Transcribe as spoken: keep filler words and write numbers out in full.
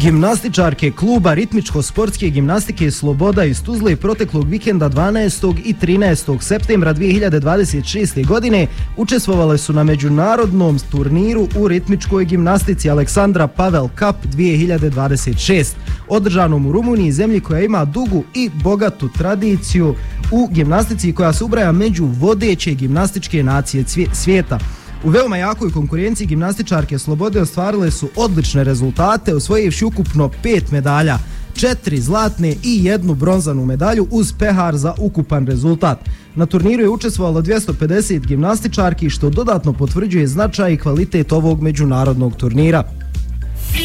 Gimnastičarke kluba ritmičko-sportske gimnastike Sloboda iz Tuzle proteklog vikenda dvanaestog i trinaestog septembra dvije hiljade dvadeset šeste. godine učestvovale su na međunarodnom turniru u ritmičkoj gimnastici Aleksandra Pavel Cup dvije hiljade dvadeset šest, održanom u Rumuniji, zemlji koja ima dugu i bogatu tradiciju u gimnastici, koja se ubraja među vodeće gimnastičke nacije svijeta. U veoma jakoj konkurenciji gimnastičarke Slobode ostvarile su odlične rezultate, osvojivši ukupno pet medalja, četiri zlatne i jednu bronzanu medalju uz pehar za ukupan rezultat. Na turniru je učestvovalo dvjesto pedeset gimnastičarki, što dodatno potvrđuje značaj i kvalitet ovog međunarodnog turnira.